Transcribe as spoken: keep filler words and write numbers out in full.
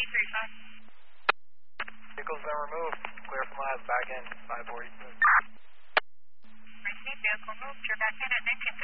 three five. Vehicle's been removed. Clear from labs. Back in. five forty-two. Receive vehicle moved. You're back in at nineteen